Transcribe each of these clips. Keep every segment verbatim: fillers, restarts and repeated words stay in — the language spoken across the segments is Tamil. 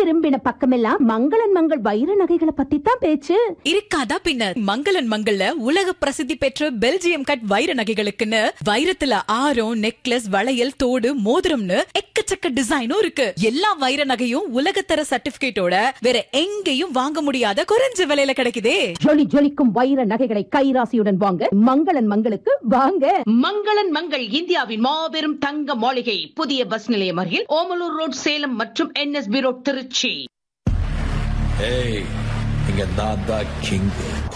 திரும்பின பக்கமெல்லாம் மங்களன் மங்கள் வைர நகைகளை பத்தி தான் பேச்சு. இருக்காதா பின்ன? மங்களன் மங்கள்ல உலக பிரசித்தி பெற்ற பெல்ஜியம் கட் வைர நகைகளுக்குன்னு வைரத்துல ஆரம், நெக்லஸ், வளையல், தோடு, மோதிரம்னு எக்கச்சக்க டிசைனும் இருக்கு. எல்லா வைர நகையும் உலகத்தர சர்டிபிகேட்டோட வேற எங்கேயும் வாங்க முடியாத குறைஞ்ச விலையில கிடைக்குதே. ஜொலி ஜொலிக்கும் வைர நகைகளை கைராசியுடன் வாங்க மங்களன் மங்களுக்கு வாங்க. மங்களன் மங்கள் இந்தியாவின் மாபெரும் தங்க மாளிகை, புதிய பஸ் நிலையம் அருகில் ஓமலூர் ரோட், சேலம் மற்றும் என்எஸ்பி ரோட், திருச்சி. ஏய், இங்க நான் தான் கிங்.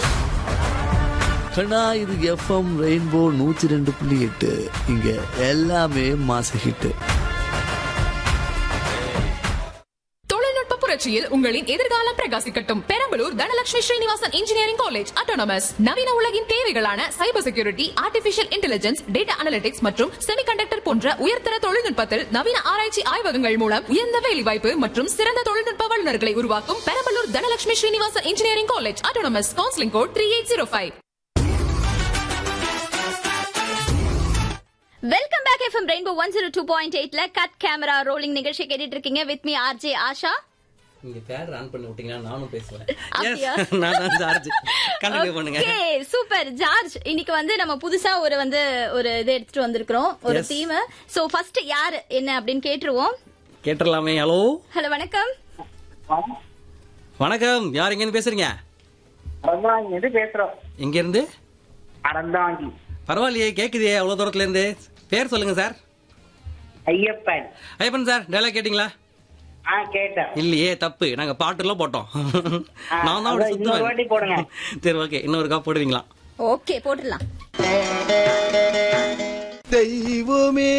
கண்ணா, இது எஃப்எம் ரெயின்போ நூத்தி ரெண்டு புள்ளி எட்டு. இங்க எல்லாமே மாச ஹிட். புரட்சியில் உங்களின் எதிர்காலம் பிரகாசிக்கட்டும். Perambalur Dhanalakshmi Srinivasan engineering college autonomous நவீன உலகின் தேவைகளான cyber security, artificial intelligence, data analytics மற்றும் செமிகண்டக்டர் போன்ற உயர்தர தொழில்நுட்பத்தில் நவீன ஆராய்ச்சி ஆய்வகங்கள் மூலம் உயர்ந்த வேலைவாய்ப்பு மற்றும் சிறந்த தொழில்நுட்ப வல்லுநர்களை உருவாக்கும் Perambalur Dhanalakshmi Srinivasan engineering college autonomous. Counselling code three eight zero five. Welcome back. FM rainbow one zero two point எயிட்ல கட் கேமரா ரோலிங் நிகழ்ச்சி கேட்டுட்டு இருக்கீங்க. With me RJ Asha. நீங்க பேர் ரன் பண்ணி விட்டீங்கன்னா நானும் பேசுவேன். அப்படியா? நான் தான் ஜார்ஜ். கண்டிப்பா பண்ணுங்க. Okay, super George. இன்னைக்கு வந்து நம்ம புதுசா ஒரு வந்து ஒரு இது எடுத்துட்டு வந்திருக்கோம், ஒரு தீம். சோ ஃபர்ஸ்ட் யார் என்ன அப்படின்னு கேட்டுருவோம். கேட்டலாமே. ஹலோ ஹலோ, வணக்கம். வணக்கம். யார் எங்க இருந்து பேசுறீங்க? அறந்தாங்கி இருந்து பேசுறோம். எங்க இருந்து? அறந்தாங்கி. பரவாயில்லையே, கேக்குதே அவ்வளவு தூரத்துல இருந்து. பேர் சொல்லுங்க sir. Ayyappan. Ayyappan sir, dialogue கேட்டீங்களா? ஆ, கேட்டேன். இல்லையே, தப்பு. நாங்க பாட்டுலாம் போட்டோம். நான் தான் அதான் இன்னொரு வாட்டி போடுங்க. சரி, ஓகே, இன்னொருக்கா போடுவீங்களா? ஓகே, போட்டுடலாம். தெய்வமே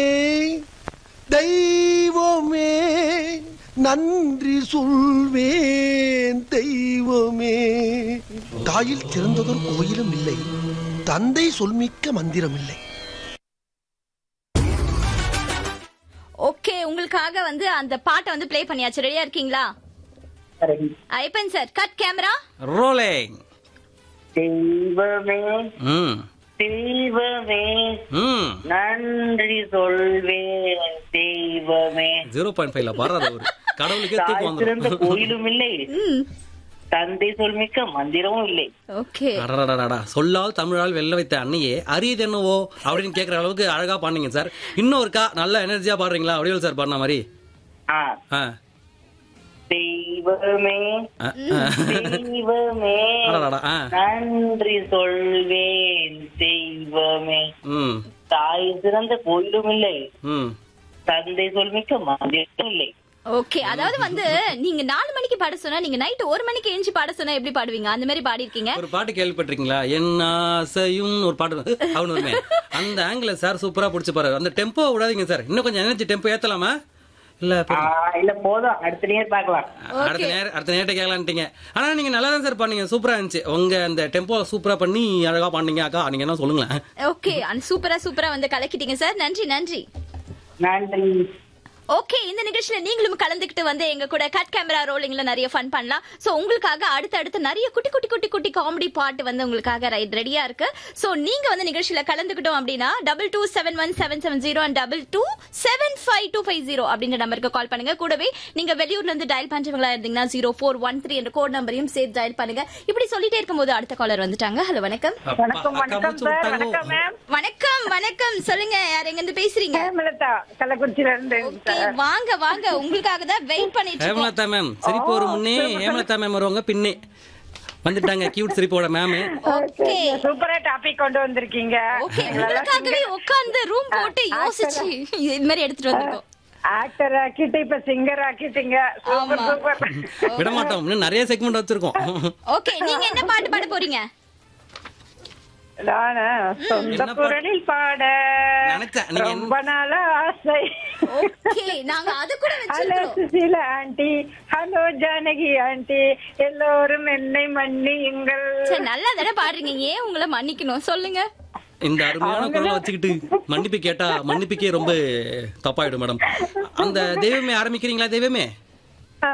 தெய்வமே நன்றி சொல்வேன் தெய்வமே. தாயில் சிறந்ததொரு கோயிலும் இல்லை, தந்தை சொல்மிக்க மந்திரம் இல்லை. ஓகே, உங்களுக்காக வந்து அந்த பாட்டை வந்து ப்ளே பண்ணியாச்சு. ரெடியா இருக்கீங்களா? Ayyappan sir, cut camera rolling. தெய்வமே ம் தெய்வமே ம் நன்றி சொல்வேன் தெய்வமே. ஜீரோ பாயிண்ட் ஃபைவ்ல பாடுறது ஒரு கடவுளுக்கே தூக்கம் தாய் சிறந்த வந்துடும். கோயிலும் இல்லை, தந்தை சொல்மிக்க மந்திரமும் இல்லை. ஓகே. அடடடடா, சொல்லால் தமிழால் வெல்ல வைத்த அன்னையே அரியது என்னவோ அப்படின்னு கேட்கற அளவுக்கு அழகா பாடுங்க சார். இன்னொருக்கா நல்ல எனர்ஜியா பாடுறீங்களா? வடிவேல் சார் பாடின மாதிரி. ஆ, ஆ. தெய்வமே தெய்வமே அடடடா, ஆ. நன்றி சொல்வேன் தெய்வமே. ம் தாய் சிறந்த கோயிலும் இல்லை, ம் தந்தை சொல்மிக்க மந்திரமும் இல்லை. ஓகே, அதாவது வந்து நீங்க நாலு மணிக்கு பாட சொன்னா நீங்க நைட் ஒரு மணிக்கு எழுந்து பாட சொன்னா எப்படி பாடுவீங்க? அந்த மாதிரி பாடி இருக்கீங்க. ஒரு பாட்டு கேள்விப்பட்டிருக்கீங்களா? என்ன ஆசையும் ஒரு பாட்டு அவனு வருமே, அந்த ஆங்கில சார் சூப்பரா பிடிச்சு பாரு. அந்த டெம்போ விடாதீங்க சார், இன்னும் கொஞ்சம் எனர்ஜி டெம்போ ஏத்தலாமா? இல்ல இல்ல போதும், அடுத்த நேரம் பாக்கலாம். அடுத்த நேரம் அடுத்த நேரத்தை கேட்கலான்ட்டீங்க. ஆனா நீங்க நல்லா தான் சார் பண்ணீங்க, சூப்பரா இருந்துச்சு. உங்க அந்த டெம்போ சூப்பரா பண்ணி அழகா பண்ணீங்க. அக்கா நீங்க என்ன சொல்லுங்களேன். ஓகே, சூப்பரா சூப்பரா வந்து கலக்கிட்டீங்க சார். நன்றி நன்றி நன்றி. ஓகே, இந்த நிகழ்ச்சியில நீங்களும் கலந்துக்கிட்டு வந்து எங்க கூட கட் கேமரா ரோலிங்ல நிறைய ஃபன் பண்ணலாம். சோ உங்களுக்காக அடுத்து அடுத்து நிறைய குட்டி குட்டி குட்டி குட்டி காமெடி பாட்டு வந்து உங்களுக்காக ரைட் ரெடியா இருக்கு. சோ நீங்க வந்து நிகழ்ச்சியில கலந்துக்கிட்டோம் அப்படின்னா double two seven one seven seven zero and double two seven five two five zero அப்படின்ற நம்பருக்கு கால் பண்ணுங்க. கூடவே நீங்க வெளியூர்ல இருந்து டயல் பண்றவங்களா இருந்தீங்கன்னா ஜீரோ ஃபோர் ஒன் த்ரீ என்ற கோட் நம்பரையும் சேர்த்து டயல் பண்ணுங்க. இப்படி சொல்லிட்டே இருக்கும்போது அடுத்த காலர் வந்துட்டாங்க. ஹலோ, வணக்கம். வணக்கம் வணக்கம் சார். வணக்கம் மேம். வணக்கம் வணக்கம். சொல்லுங்க, யார் எங்க இருந்து பேசுறீங்க? ஹேமலதா, கள்ளக்குறிச்சியில இருந்து. வாங்க வாங்க, உங்களுக்காக தான் வெயிட் பண்ணிட்டு இருக்கோம். ஹேமலதா மேம் சிரிப்பு ஒரு முன்னே, ஹேமலதா மேம் வருவாங்க பின்னே. வந்துட்டாங்க கியூட் சிரிப்போட மேம். ஓகே, சூப்பரா டாபிக் கொண்டு வந்திருக்கீங்க. ஓகே, உங்களுக்காகவே உட்கார்ந்து ரூம் போட்டு யோசிச்சு இது மாதிரி எடுத்துட்டு வந்திருக்கோம். ஆக்டர் ஆக்கிட்டு இப்ப சிங்கர் ஆக்கிட்டீங்க. Super super. விட மாட்டோம், இன்னும் நிறைய செக்மெண்ட் வச்சிருக்கோம். ஓகே, நீங்க என்ன பாட்டு பாட போறீங்க? நானா சொந்த குரலில் பாட ரொம்ப நாள ஆசை. ஓகே, நாங்க அது கூட hello Susheela aunty, hello Janaki aunty, எல்லோரும் என்னை மன்னியுங்கள். சரி, நல்லா தானே பாடுறீங்க, ஏன் உங்களை மன்னிக்கணும் சொல்லுங்க. இந்த அருமையான குரலை வச்சுக்கிட்டு மன்னிப்பு கேட்டா மன்னிப்புக்கே ரொம்ப தப்பாயிடும் மேடம். அந்த தெய்வமே ஆரம்பிக்கிறீங்களா? தெய்வமே